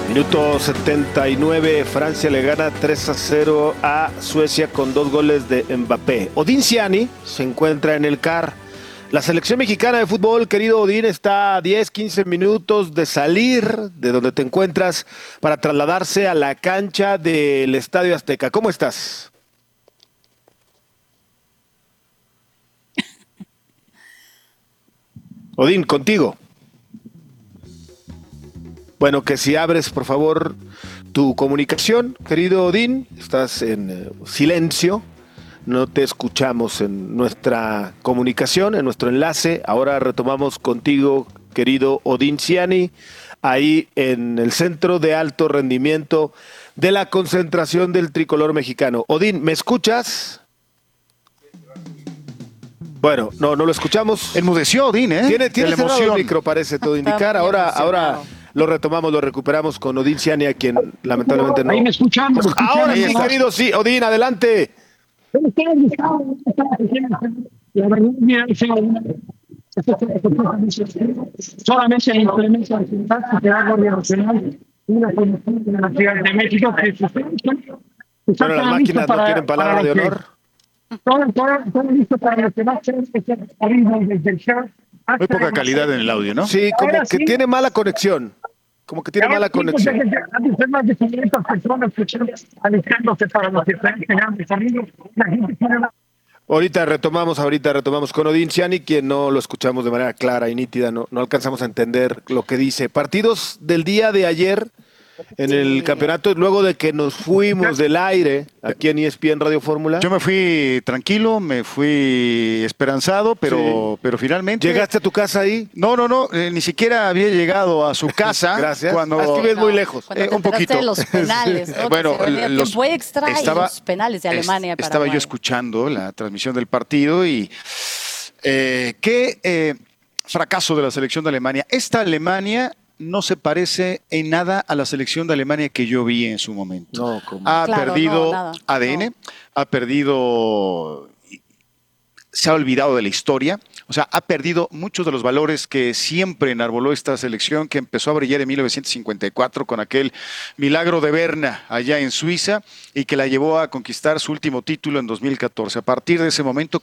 Minuto 79, Francia le gana 3-0 a Suecia con 2 goles de Mbappé. Odín Ciani se encuentra en el CAR. La selección mexicana de fútbol, querido Odín, está a 10, 15 minutos de salir de donde te encuentras para trasladarse a la cancha del Estadio Azteca. ¿Cómo estás? Odín, contigo. Bueno, que si abres, por favor, tu comunicación, querido Odín. Estás en silencio. No te escuchamos en nuestra comunicación, en nuestro enlace. Ahora retomamos contigo, querido Odín Ciani, ahí en el centro de alto rendimiento de la concentración del tricolor mexicano. Odín, ¿me escuchas? Bueno, no lo escuchamos. Enmudeció Odín, ¿eh? Tiene cerrado el micro, parece todo indicar. Ahora lo retomamos, lo recuperamos con Odín Ciani, a quien lamentablemente no. Ahí me escuchan. Ahora sí, querido, sí. Odín, adelante. La verdad, mira, solamente el implemento nacional que da Guardia Nacional y la Comisión de la Ciudad de México que bueno, las máquinas no tienen palabra de honor. Todo listo para lo que va a ser desde el show. Muy poca calidad en el audio, ¿no? Sí, como Ahora que sí. tiene mala conexión. Como que tiene mala conexión. Hay más de 500 personas que están alistándose para los diferentes grandes amigos. La gente tiene Ahorita retomamos con Odín Ciani, quien no lo escuchamos de manera clara y nítida, no alcanzamos a entender lo que dice. Partidos del día de ayer en el campeonato, luego de que nos fuimos del aire aquí en ESPN Radio Fórmula. Yo me fui tranquilo, me fui esperanzado, pero finalmente... ¿Llegaste a tu casa ahí? No, ni siquiera había llegado a su casa. Gracias. Cuando... Aquí ves muy lejos. Cuando te un poquito. de los penales, ¿no? Bueno, los tiempo extra y los penales de Alemania. Estaba yo escuchando la transmisión del partido y qué fracaso de la selección de Alemania. Esta Alemania no se parece en nada a la selección de Alemania que yo vi en su momento. No, ¿cómo? Ha Claro, perdido nada, ADN, no. ha perdido... Se ha olvidado de la historia, o sea, ha perdido muchos de los valores que siempre enarboló esta selección, que empezó a brillar en 1954 con aquel milagro de Berna allá en Suiza y que la llevó a conquistar su último título en 2014. A partir de ese momento